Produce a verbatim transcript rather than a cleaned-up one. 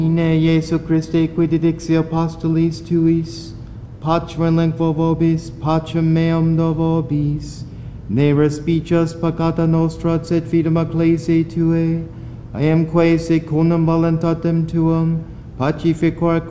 Ne Jesu Christe quid dixi apostolis tuis, pacem lingua vobis, pacem meum do vobis, ne respicias peccata nostra, sed fidem ecclesiae Tuae, eamque secundum voluntatem Tuam, pacificor